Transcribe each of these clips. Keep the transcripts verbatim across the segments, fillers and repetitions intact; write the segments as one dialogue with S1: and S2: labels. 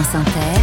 S1: France Inter,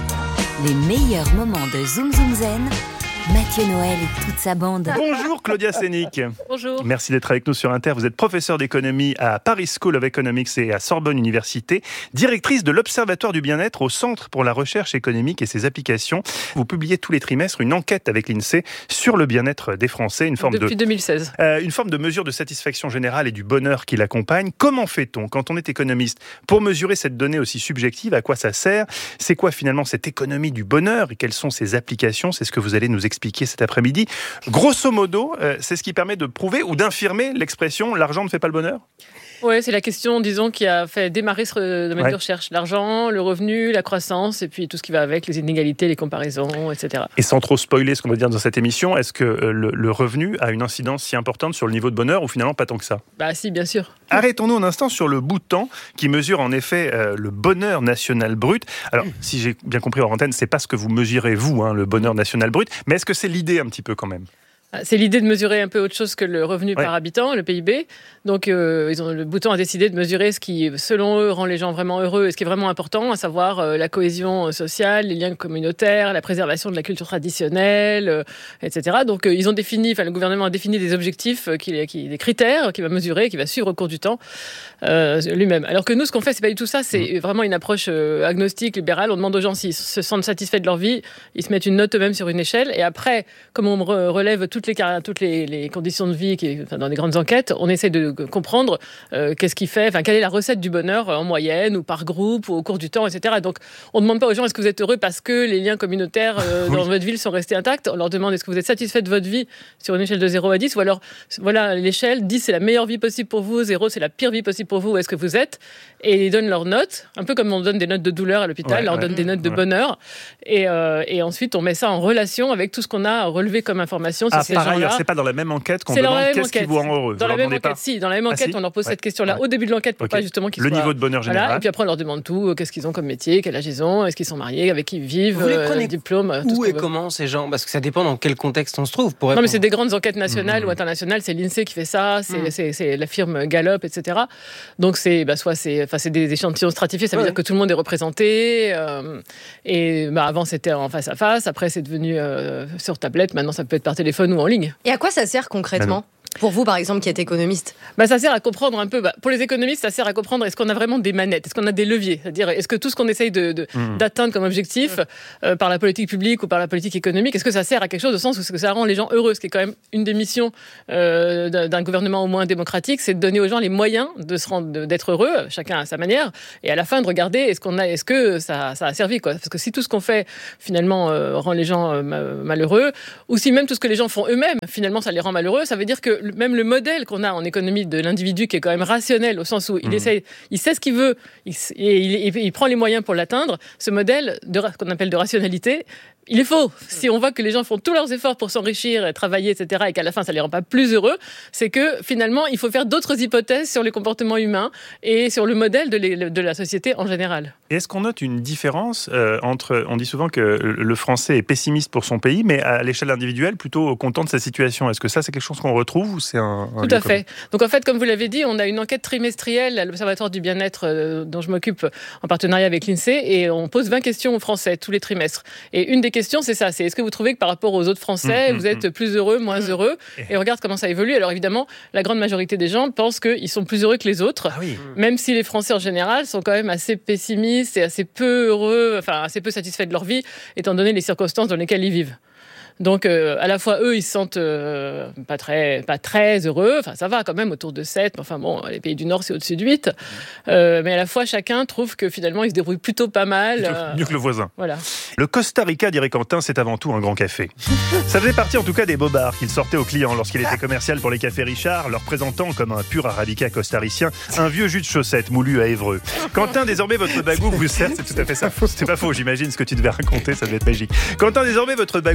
S1: les meilleurs moments de Zoom Zoom Zen, Mathieu Noël et toute sa bande.
S2: Bonjour Claudia Sénic.
S3: Bonjour.
S2: Merci d'être avec nous sur Inter. Vous êtes professeure d'économie à Paris School of Economics et à Sorbonne Université, directrice de l'Observatoire du bien-être au Centre pour la recherche économique et ses applications. Vous publiez tous les trimestres une enquête avec l'INSEE sur le bien-être des Français, une forme
S3: Depuis
S2: de
S3: deux mille seize.
S2: Euh, une forme de mesure de satisfaction générale et du bonheur qui l'accompagne. Comment fait-on quand on est économiste pour mesurer cette donnée aussi subjective? À quoi ça sert? C'est quoi finalement cette économie du bonheur et quelles sont ses applications? C'est ce que vous allez nous expliquer cet après-midi. Grosso modo, euh, c'est ce qui permet de prouver ou d'infirmer l'expression « l'argent ne fait pas le bonheur ».
S3: Oui, c'est la question, disons, qui a fait démarrer ce domaine
S2: ouais.
S3: de recherche. L'argent, le revenu, la croissance, et puis tout ce qui va avec, les inégalités, les comparaisons, et cetera.
S2: Et sans trop spoiler ce qu'on va dire dans cette émission, est-ce que euh, le, le revenu a une incidence si importante sur le niveau de bonheur ou finalement pas tant que ça?
S3: Bah si, bien sûr.
S2: Arrêtons-nous un instant sur le Bhoutan qui mesure en effet euh, le bonheur national brut. Alors, si j'ai bien compris hors antenne, c'est pas ce que vous mesurez vous, hein, le bonheur national brut, mais est-ce que c'est l'idée un petit peu quand même?
S3: C'est l'idée de mesurer un peu autre chose que le revenu
S2: ouais.
S3: par habitant, le P I B. Donc, euh, ils ont, le Bhoutan a décidé de mesurer ce qui, selon eux, rend les gens vraiment heureux et ce qui est vraiment important, à savoir euh, la cohésion sociale, les liens communautaires, la préservation de la culture traditionnelle, euh, et cetera. Donc, euh, ils ont défini, enfin, le gouvernement a défini des objectifs, euh, qui, qui, des critères qu'il va mesurer, qu'il va suivre au cours du temps euh, lui-même. Alors que nous, ce qu'on fait, c'est pas du tout ça. C'est mmh. vraiment une approche euh, agnostique, libérale. On demande aux gens s'ils se sentent satisfaits de leur vie, ils se mettent une note eux-mêmes sur une échelle. Et après, comme on re- relève toutes les toutes les, les conditions de vie qui, enfin, dans les grandes enquêtes, on essaie de comprendre euh, qu'est-ce qui fait, enfin, quelle est la recette du bonheur euh, en moyenne ou par groupe ou au cours du temps, et cetera. Donc, on ne demande pas aux gens est-ce que vous êtes heureux parce que les liens communautaires euh, oui. dans votre ville sont restés intacts. On leur demande est-ce que vous êtes satisfait de votre vie sur une échelle de zéro à dix, ou alors, voilà, l'échelle, dix c'est la meilleure vie possible pour vous, zéro c'est la pire vie possible pour vous, où est-ce que vous êtes? Et ils donnent leurs notes, un peu comme on donne des notes de douleur à l'hôpital, ouais, on ouais. donne des notes de ouais. bonheur. Et, euh, et ensuite, on met ça en relation avec tout ce qu'on a relevé comme information sur
S2: ah,
S3: ces gens-là.
S2: C'est pas dans la même enquête qu'on demande qu'est-ce qui vous rend heureux.
S3: Dans la même enquête, pas... si. Dans la même enquête, ah, si on leur pose ouais. cette question-là ouais. au début de l'enquête pour okay. pas justement qu'ils
S2: le
S3: soient...
S2: niveau de bonheur général.
S3: Voilà. Et puis après, on leur demande tout. Qu'est-ce qu'ils ont comme métier, quel âge ils ont, est-ce qu'ils sont mariés, avec qui ils vivent,
S4: vous les prenez
S3: euh, diplôme.
S4: Où et comment ces gens? Parce que ça dépend dans quel contexte on se trouve. Pour
S3: non, mais c'est des grandes enquêtes nationales mmh. ou internationales. C'est l'INSEE qui fait ça. C'est,
S4: mmh.
S3: c'est, c'est la firme Gallup, et cetera. Donc c'est, bah, soit c'est, enfin c'est des échantillons stratifiés. Ça veut ouais. dire que tout le monde est représenté. Euh, et bah, avant c'était en face à face. Après c'est devenu euh, sur tablette. Maintenant ça peut être par téléphone ou en ligne.
S5: Et à quoi ça sert concrètement? Pour vous, par exemple, qui êtes économiste?
S3: Bah, ça sert à comprendre un peu. Bah, pour les économistes, ça sert à comprendre est-ce qu'on a vraiment des manettes, est-ce qu'on a des leviers, c'est-à-dire est-ce que tout ce qu'on essaye de, de, mmh. d'atteindre comme objectif euh, par la politique publique ou par la politique économique, est-ce que ça sert à quelque chose au sens où est-ce que ça rend les gens heureux? Ce qui est quand même une des missions euh, d'un gouvernement au moins démocratique, c'est de donner aux gens les moyens de se rendre, d'être heureux, chacun à sa manière, et à la fin de regarder est-ce qu'on a, est-ce que ça, ça a servi, quoi. Parce que si tout ce qu'on fait finalement euh, rend les gens euh, malheureux, ou si même tout ce que les gens font eux-mêmes finalement ça les rend malheureux, ça veut dire que même le modèle qu'on a en économie de l'individu qui est quand même rationnel au sens où il mmh. essaie, il sait ce qu'il veut il, et il, il, il prend les moyens pour l'atteindre. Ce modèle de, qu'on appelle de rationalité, il est faux. Si on voit que les gens font tous leurs efforts pour s'enrichir, travailler, et cetera, et qu'à la fin ça les rend pas plus heureux, c'est que finalement il faut faire d'autres hypothèses sur les comportements humains et sur le modèle de, les, de la société en général.
S2: Et est-ce qu'on note une différence euh, entre, on dit souvent que le Français est pessimiste pour son pays, mais à l'échelle individuelle plutôt content de sa situation. Est-ce que ça c'est quelque chose qu'on retrouve ou c'est un, un
S3: Tout à fait. Donc en fait, comme vous l'avez dit, on a une enquête trimestrielle à l'Observatoire du bien-être euh, dont je m'occupe en partenariat avec l'INSEE et on pose vingt questions aux Français tous les trimestres. Et une des questions, c'est ça, c'est est-ce que vous trouvez que par rapport aux autres Français, mmh, vous êtes mmh. plus heureux, moins heureux? Et on regarde comment ça évolue. Alors évidemment, la grande majorité des gens pensent qu'ils sont plus heureux que les autres, ah oui. même si les Français en général sont quand même assez pessimistes et assez peu heureux, enfin assez peu satisfaits de leur vie, étant donné les circonstances dans lesquelles ils vivent. Donc, euh, à la fois, eux, ils se sentent euh, pas, très, pas très heureux. Enfin, ça va quand même, autour de sept. Enfin bon, les pays du Nord, c'est au-dessus de huit. Euh, mais à la fois, chacun trouve que finalement, ils se débrouillent plutôt pas mal.
S2: Plutôt,
S3: euh,
S2: mieux que le voisin.
S3: Voilà.
S2: Le Costa Rica, dirait Quentin, c'est avant tout un grand café. Ça faisait partie en tout cas des bobards qu'il sortait aux clients lorsqu'il était commercial pour les cafés Richard, leur présentant comme un pur arabica costaricien, un vieux jus de chaussette moulu à Évreux. Quentin, désormais, votre bagou vous sert... C'est tout à fait ça. C'était pas faux, j'imagine, ce que tu devais raconter, ça devait être magique. Quentin, désormais, votre bagou vous sert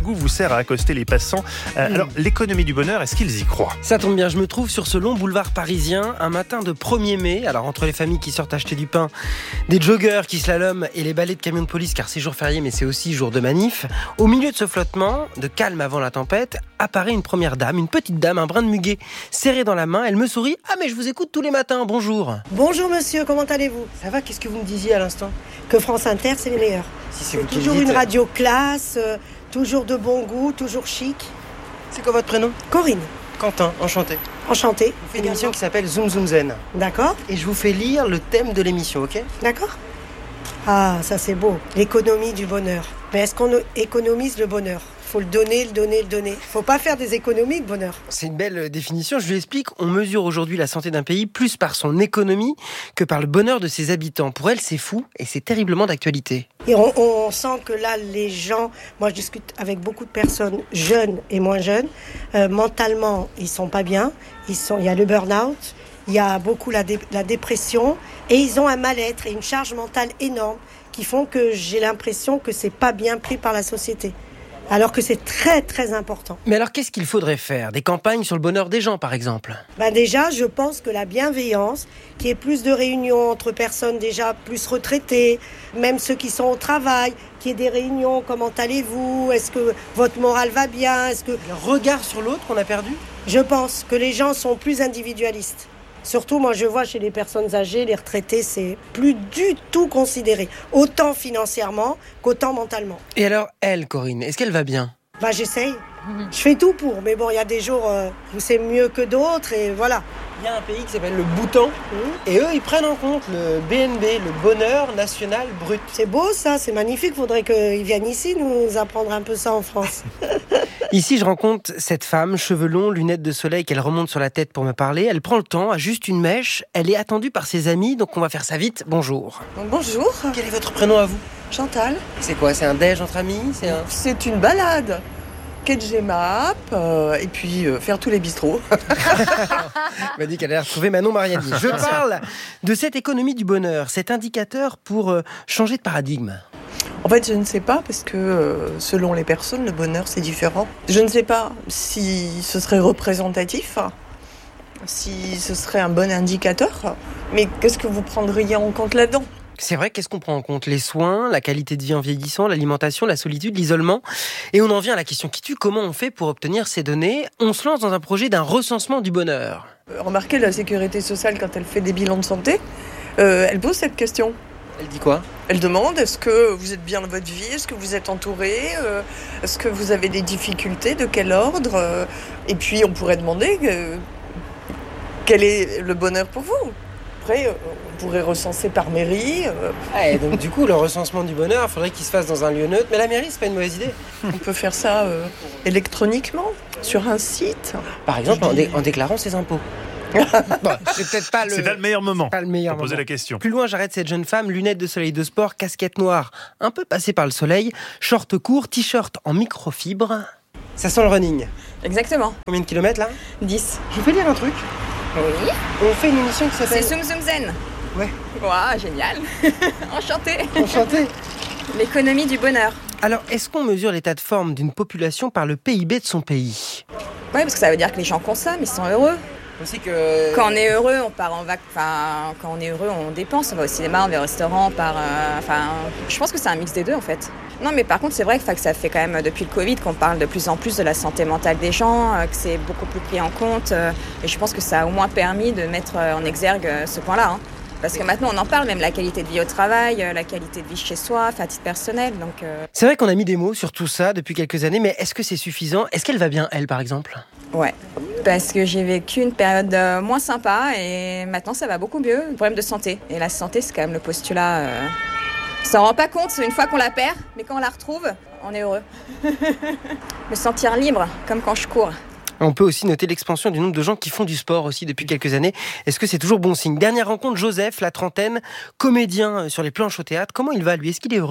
S2: à accoster les passants. Euh, alors, l'économie du bonheur, est-ce qu'ils y croient ?
S4: Ça tombe bien, je me trouve sur ce long boulevard parisien, un matin de premier mai. Alors, entre les familles qui sortent acheter du pain, des joggeurs qui slaloment et les balais de camions de police, car c'est jour férié, mais c'est aussi jour de manif, au milieu de ce flottement, de calme avant la tempête, apparaît une première dame, une petite dame, un brin de muguet, serré dans la main. Elle me sourit. Ah, mais je vous écoute tous les matins, bonjour.
S6: Bonjour monsieur, comment allez-vous ?
S4: Ça va, qu'est-ce que vous me disiez à l'instant ?
S6: Que France Inter, c'est les meilleurs.
S4: Si c'est
S6: C'est
S4: vous qui le
S6: toujours
S4: dites.
S6: une radio classe, euh, toujours de bon goût, toujours chic.
S4: C'est quoi votre prénom ?
S6: Corinne,
S4: Quentin, enchanté.
S6: enchantée.
S4: On fait une émission qui s'appelle Zoom Zoom Zen.
S6: D'accord,
S4: Et je vous fais lire le thème de l'émission, ok ?
S6: d'accord. Ah, ça c'est beau, l'économie du bonheur. Mais est-ce qu'on économise le bonheur ? Faut le donner, le donner, le donner. Faut pas faire des économies de bonheur.
S4: C'est une belle définition, je lui explique. On mesure aujourd'hui la santé d'un pays plus par son économie que par le bonheur de ses habitants. Pour elle, c'est fou et c'est terriblement d'actualité.
S6: Et on, on sent que là, les gens, moi je discute avec beaucoup de personnes jeunes et moins jeunes, euh, mentalement, ils sont pas bien. Ils sont, il y a le burn-out, il y a beaucoup la, dé, la dépression, et ils ont un mal-être et une charge mentale énorme qui font que j'ai l'impression que c'est pas bien pris par la société. Alors que c'est très très important.
S4: Mais alors, qu'est-ce qu'il faudrait faire ? Des campagnes sur le bonheur des gens, par exemple ?
S6: Ben déjà, je pense que la bienveillance, qu'il y ait plus de réunions entre personnes déjà plus retraitées, même ceux qui sont au travail, qu'il y ait des réunions, comment allez-vous ? Est-ce que votre morale va bien ? Est-ce que...
S4: Le regard sur l'autre qu'on a perdu ?
S6: Je pense que les gens sont plus individualistes. Surtout, moi, je vois chez les personnes âgées, les retraités, c'est plus du tout considéré. Autant financièrement qu'autant mentalement.
S4: Et alors, elle, Corinne, est-ce qu'elle va bien ?
S6: Bah, j'essaye. Je fais tout pour. Mais bon, il y a des jours euh, où c'est mieux que d'autres et voilà.
S4: Il y a un pays qui s'appelle le Bhoutan, mmh. et eux, ils prennent en compte le B N B, le bonheur national brut.
S6: C'est beau, ça, c'est magnifique. Faudrait qu'ils viennent ici nous apprendre un peu ça en France.
S4: Ici, je rencontre cette femme, cheveux longs, lunettes de soleil qu'elle remonte sur la tête pour me parler. Elle prend le temps, a juste une mèche. Elle est attendue par ses amis, donc on va faire ça vite. Bonjour.
S7: Bonjour.
S4: Quel est votre prénom à vous ?
S7: Chantal.
S4: C'est quoi ? C'est un déj entre amis ? C'est un...
S7: C'est une balade. Quai Map, euh, et puis euh, faire tous les bistrots.
S4: Elle m'a dit qu'elle allait retrouver Manon Mariani. Je parle de cette économie du bonheur, cet indicateur pour euh, changer de paradigme.
S7: En fait, je ne sais pas, parce que euh, selon les personnes, le bonheur, c'est différent. Je ne sais pas si ce serait représentatif, si ce serait un bon indicateur, mais qu'est-ce que vous prendriez en compte là-dedans ?
S4: C'est vrai, qu'est-ce qu'on prend en compte ? Les soins, la qualité de vie en vieillissant, l'alimentation, la solitude, l'isolement. Et on en vient à la question qui tue, comment on fait pour obtenir ces données ? On se lance dans un projet d'un recensement du bonheur.
S7: Remarquez, la sécurité sociale, quand elle fait des bilans de santé, euh, elle pose cette question.
S4: Elle dit quoi ?
S7: Elle demande, est-ce que vous êtes bien dans votre vie ? Est-ce que vous êtes entouré ? euh, Est-ce que vous avez des difficultés ? De quel ordre ? euh, Et puis, on pourrait demander euh, quel est le bonheur pour vous ? Après, euh, on pourrait recenser par mairie. Euh...
S4: Ah, et donc, du coup, le recensement du bonheur, il faudrait qu'il se fasse dans un lieu neutre. Mais la mairie, c'est pas une mauvaise idée.
S7: On peut faire ça euh, électroniquement, sur un site.
S4: Par exemple, en, dé- en déclarant ses impôts. Bon, c'est peut-être pas le...
S2: C'est pas le meilleur moment.
S4: Pas le meilleur
S2: pour poser
S4: moment.
S2: la question.
S4: Plus loin, j'arrête cette jeune femme, lunettes de soleil de sport, casquette noire, un peu passée par le soleil, short court, t-shirt en microfibre. Ça sent le running.
S8: Exactement.
S4: Combien de kilomètres là ?
S8: dix.
S4: Je vous fais lire un truc.
S8: Oui.
S4: On fait une émission qui
S8: C'est
S4: s'appelle...
S8: Zoom Zoom Zen.
S4: Ouais.
S8: Waouh, génial. Enchantée.
S4: Enchanté.
S8: L'économie du bonheur.
S4: Alors, est-ce qu'on mesure l'état de forme d'une population par le P I B de son pays ?
S8: Oui, parce que ça veut dire que les gens consomment, ils sont heureux.
S4: Aussi que...
S8: Quand on est heureux, on part en vac... Enfin, quand on est heureux, on dépense. On va au cinéma, on va au restaurant, on part... Euh... Enfin, je pense que c'est un mix des deux, en fait. Non, mais par contre, c'est vrai que ça fait quand même, depuis le Covid, qu'on parle de plus en plus de la santé mentale des gens, que c'est beaucoup plus pris en compte. Et je pense que ça a au moins permis de mettre en exergue ce point-là. Hein. Parce que maintenant, on en parle, même la qualité de vie au travail, la qualité de vie chez soi, enfin, à titre personnel. Donc, euh...
S4: C'est vrai qu'on a mis des mots sur tout ça depuis quelques années, mais est-ce que c'est suffisant ? Est-ce qu'elle va bien, elle, par exemple ?
S8: Ouais, parce que j'ai vécu une période euh, moins sympa et maintenant, ça va beaucoup mieux. Le problème de santé. Et la santé, c'est quand même le postulat... Euh... On s'en rend pas compte une fois qu'on la perd, mais quand on la retrouve, on est heureux. Me sentir libre, comme quand je cours.
S4: On peut aussi noter l'expansion du nombre de gens qui font du sport aussi depuis quelques années. Est-ce que c'est toujours bon signe ? Dernière rencontre, Joseph, la trentaine, comédien sur les planches au théâtre. Comment il va, lui ? Est-ce qu'il est heureux ?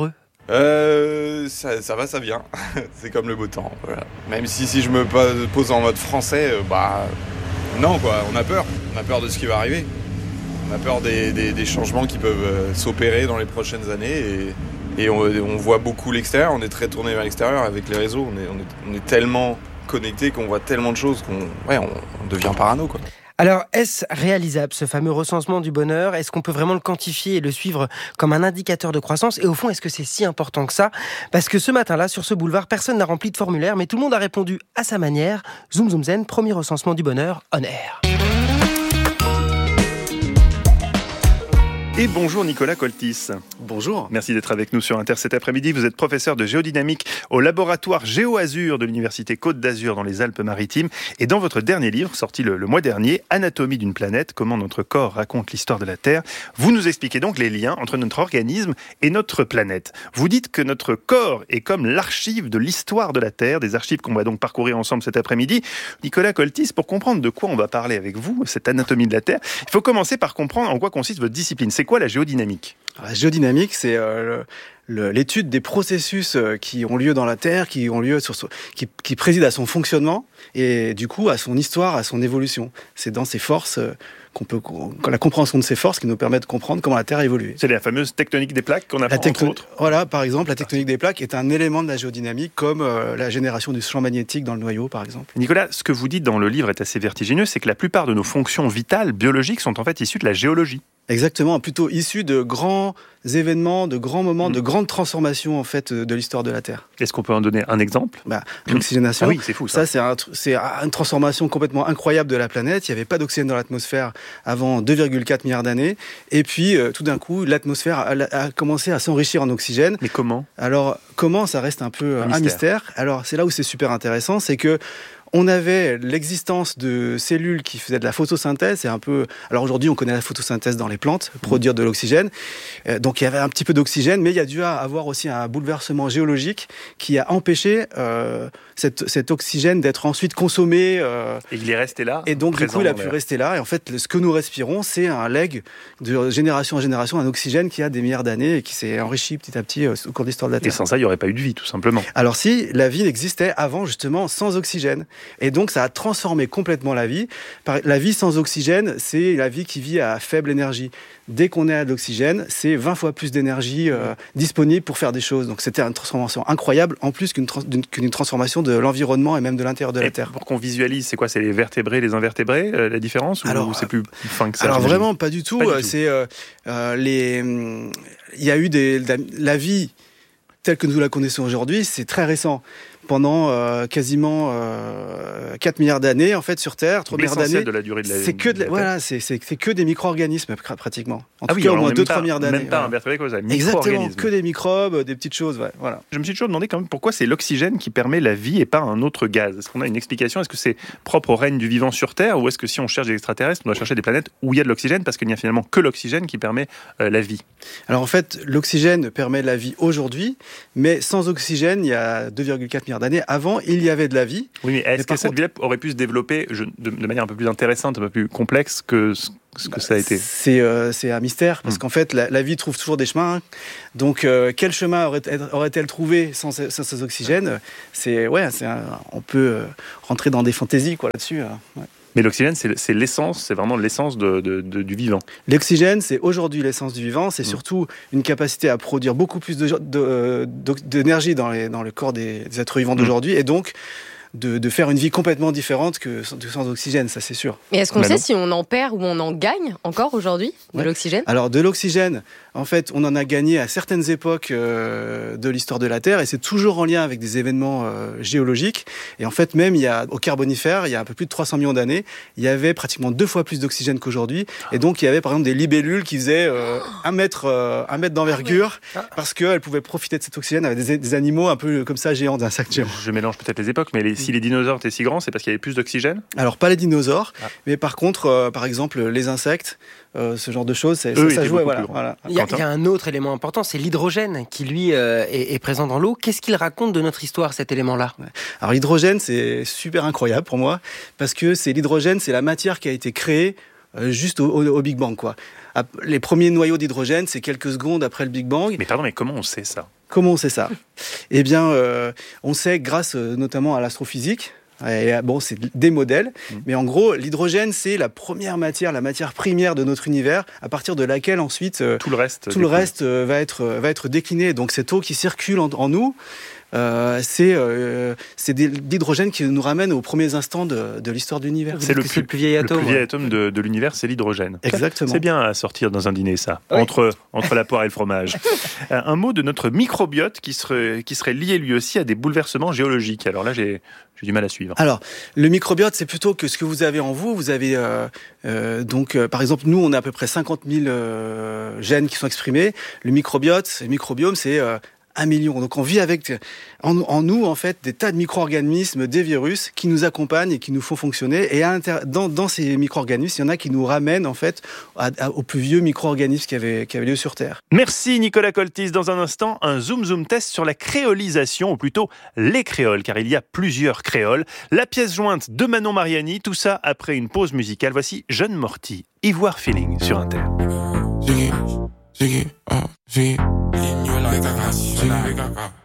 S9: Euh, ça, ça va, ça vient. C'est comme le beau temps. Voilà. Même si, si je me pose en mode français, euh, bah non quoi. On a peur. On a peur de ce qui va arriver. On a peur des, des, des changements qui peuvent euh, s'opérer dans les prochaines années. Et Et on, on voit beaucoup l'extérieur, on est très tourné vers l'extérieur avec les réseaux. On est, on est, on est tellement connectés qu'on voit tellement de choses qu'on ouais, on, on devient parano, quoi.
S4: Alors, est-ce réalisable, ce fameux recensement du bonheur ? Est-ce qu'on peut vraiment le quantifier et le suivre comme un indicateur de croissance ? Et au fond, est-ce que c'est si important que ça ? Parce que ce matin-là, sur ce boulevard, personne n'a rempli de formulaire, mais tout le monde a répondu à sa manière. Zoom Zoom Zen, premier recensement du bonheur, on air.
S2: Et bonjour Nicolas Coltis.
S10: Bonjour.
S2: Merci d'être avec nous sur Inter cet après-midi. Vous êtes professeur de géodynamique au laboratoire GéoAzur de l'Université Côte d'Azur dans les Alpes-Maritimes. Et dans votre dernier livre, sorti le, le mois dernier, Anatomie d'une planète, comment notre corps raconte l'histoire de la Terre, vous nous expliquez donc les liens entre notre organisme et notre planète. Vous dites que notre corps est comme l'archive de l'histoire de la Terre, des archives qu'on va donc parcourir ensemble cet après-midi. Nicolas Coltis, pour comprendre de quoi on va parler avec vous, cette anatomie de la Terre, il faut commencer par comprendre en quoi consiste votre discipline. C'est quoi la géodynamique ?
S10: La géodynamique, c'est euh, le, l'étude des processus euh, qui ont lieu dans la Terre, qui ont lieu sur, qui, qui président à son fonctionnement et du coup à son histoire, à son évolution. C'est dans ces forces euh, qu'on peut, qu'on, la compréhension de ces forces qui nous permet de comprendre comment la Terre a évolué.
S2: C'est la fameuse tectonique des plaques qu'on apprend
S10: la tecton-
S2: entre autres.
S10: Voilà, par exemple, la tectonique des plaques est un élément de la géodynamique, comme euh, la génération du champ magnétique dans le noyau, par exemple.
S2: Nicolas, ce que vous dites dans le livre est assez vertigineux, c'est que la plupart de nos fonctions vitales, biologiques, sont en fait issues de la géologie.
S10: Exactement, plutôt issu de grands événements, de grands moments, mmh. de grandes transformations en fait de l'histoire de la Terre.
S2: Est-ce qu'on peut en donner un exemple ?
S10: bah, L'oxygénation.
S2: Ah oui, c'est fou ça.
S10: Ça, c'est, un, c'est une transformation complètement incroyable de la planète. Il n'y avait pas d'oxygène dans l'atmosphère avant deux virgule quatre milliards d'années. Et puis, euh, tout d'un coup, l'atmosphère a, a commencé à s'enrichir en oxygène.
S2: Mais comment ?
S10: Alors, comment ? Ça reste un peu
S2: un,
S10: un
S2: mystère.
S10: mystère. Alors, c'est là où c'est super intéressant, c'est que on avait l'existence de cellules qui faisaient de la photosynthèse. C'est un peu. Alors aujourd'hui, on connaît la photosynthèse dans les plantes, produire de l'oxygène. Euh, donc il y avait un petit peu d'oxygène, mais il y a dû avoir aussi un bouleversement géologique qui a empêché euh, cette, cet oxygène d'être ensuite consommé. Euh,
S2: et il est resté là.
S10: Et donc du coup, il a pu rester là. Et en fait, ce que nous respirons, c'est un leg de génération en génération, un oxygène qui a des milliards d'années et qui s'est enrichi petit à petit euh, au cours de l'histoire de la Terre.
S2: Et sans ça, il n'y aurait pas eu de vie, tout simplement.
S10: Alors si, la vie existait avant justement sans oxygène. Et donc, ça a transformé complètement la vie. La vie sans oxygène, c'est la vie qui vit à faible énergie. Dès qu'on est à l'oxygène, c'est vingt fois plus d'énergie euh, disponible pour faire des choses. Donc, c'était une transformation incroyable, en plus qu'une, trans- qu'une transformation de l'environnement et même de l'intérieur de la
S2: et
S10: Terre.
S2: Pour qu'on visualise, c'est quoi ? C'est les vertébrés, les invertébrés, euh, la différence ? Ou
S10: alors,
S2: c'est plus fin que ça ?
S10: Alors,
S2: j'imagine.
S10: vraiment, pas du tout.
S2: Pas du tout.
S10: C'est, euh, euh, les, il y a eu des, la, la vie telle que nous la connaissons aujourd'hui, c'est très récent. Pendant euh, quasiment euh, quatre milliards d'années, en fait, sur Terre, trois milliards d'années,
S2: de la durée de la,
S10: c'est que de la,
S2: de la
S10: voilà, c'est, c'est, c'est que des micro-organismes pratiquement. En
S2: ah
S10: tout
S2: oui,
S10: cas, au moins deux trois
S2: pas,
S10: milliards d'années.
S2: Même pas
S10: voilà.
S2: un vertébré comme ça,
S10: exactement, que des microbes, des petites choses. Ouais, voilà.
S2: Je me suis toujours demandé quand même pourquoi c'est l'oxygène qui permet la vie et pas un autre gaz. Est-ce qu'on a une explication ? Est-ce que c'est propre au règne du vivant sur Terre, ou est-ce que si on cherche des extraterrestres, on doit chercher des planètes où il y a de l'oxygène, parce qu'il n'y a finalement que l'oxygène qui permet euh, la vie ?
S10: Alors en fait, l'oxygène permet la vie aujourd'hui, mais sans oxygène, il y a deux virgule quatre milliards d'années, avant, il y avait de la vie.
S2: Oui, mais est-ce
S10: mais
S2: que cette
S10: contre...
S2: vie aurait pu se développer je, de, de manière un peu plus intéressante, un peu plus complexe que ce, ce que bah, ça a été ?
S10: C'est, euh, c'est un mystère, parce mmh. qu'en fait, la, la vie trouve toujours des chemins. Hein. Donc, euh, quel chemin aurait, aurait-elle trouvé sans, sans, sans ces oxygènes ? C'est, ouais, c'est un, on peut euh, rentrer dans des fantaisies quoi, là-dessus. Euh, ouais.
S2: Mais l'oxygène, c'est, c'est l'essence, c'est vraiment l'essence de, de, de, du vivant.
S10: L'oxygène, c'est aujourd'hui l'essence du vivant. C'est mmh. surtout une capacité à produire beaucoup plus de, de, de, d'énergie dans, les, dans le corps des, des êtres vivants mmh. d'aujourd'hui. Et donc, De, de faire une vie complètement différente que sans, sans oxygène, ça c'est sûr.
S5: Mais est-ce qu'on
S2: bah
S5: sait
S2: non.
S5: si on en perd ou on en gagne encore aujourd'hui de ouais. l'oxygène ?
S10: Alors de l'oxygène, en fait, on en a gagné à certaines époques euh, de l'histoire de la Terre, et c'est toujours en lien avec des événements euh, géologiques. Et en fait, même il y a, au Carbonifère, il y a un peu plus de trois cents millions d'années, il y avait pratiquement deux fois plus d'oxygène qu'aujourd'hui. Et donc il y avait par exemple des libellules qui faisaient euh, un mètre, euh, un mètre d'envergure, ah ouais. parce qu'elles pouvaient profiter de cet oxygène avec des, des animaux un peu comme ça géants, d'un sac géant.
S2: Je mélange peut-être les époques, mais les si les dinosaures étaient si grands, c'est parce qu'il y avait plus d'oxygène ?
S10: Alors, pas les dinosaures, ah. mais par contre, euh, par exemple, les insectes, euh, ce genre de choses, c'est,
S2: Eux,
S10: ça, ça jouait. Voilà, voilà.
S4: Il, y a, il y a un autre élément important, c'est l'hydrogène qui, lui, euh, est, est présent dans l'eau. Qu'est-ce qu'il raconte de notre histoire, cet élément-là ?
S10: ouais. Alors, l'hydrogène, c'est super incroyable pour moi, parce que c'est l'hydrogène, c'est la matière qui a été créée euh, juste au, au, au Big Bang, quoi. Les premiers noyaux d'hydrogène, c'est quelques secondes après le Big Bang.
S2: Mais pardon, mais comment on sait ça ?
S10: Comment on sait ça ? Eh bien, euh, on sait grâce euh, notamment à l'astrophysique. Et, bon, c'est des modèles, mmh. mais en gros, l'hydrogène, c'est la première matière, la matière première de notre univers, à partir de laquelle ensuite
S2: tout le reste,
S10: tout le reste euh, va être va être décliné. Donc cette eau qui circule en, en nous. Euh, c'est euh, c'est de l'hydrogène qui nous ramène aux premiers instants de, de l'histoire de l'univers.
S2: C'est le, plus,
S4: c'est le plus vieil atome.
S2: Le plus vieil atome de, de l'univers, c'est l'hydrogène.
S10: Exactement.
S2: C'est bien à sortir dans un dîner, ça,
S4: oui.
S2: entre, entre la poire et le fromage. Un mot de notre microbiote qui serait, qui serait lié lui aussi à des bouleversements géologiques. Alors là, j'ai, j'ai du mal à suivre.
S10: Alors, le microbiote, c'est plutôt que ce que vous avez en vous. Vous avez euh, euh, donc, euh, par exemple, nous, on a à peu près cinquante mille euh, gènes qui sont exprimés. Le microbiote, le microbiome, c'est euh, un million. Donc on vit avec en, en nous en fait des tas de micro-organismes, des virus qui nous accompagnent et qui nous font fonctionner. Et à inter- dans, dans ces micro-organismes, il y en a qui nous ramènent en fait à, à, aux plus vieux micro-organismes qui avaient, qui avaient lieu sur Terre.
S2: Merci Nicolas Coltis. Dans un instant, un zoom zoom test sur la créolisation, ou plutôt les créoles, car il y a plusieurs créoles. La pièce jointe de Manon Mariani, tout ça après une pause musicale. Voici Jeanne Morty, Ivoire Feeling sur Inter.
S11: Jiggy, jiggy, oh, jiggy. In you like a gas, jiggy.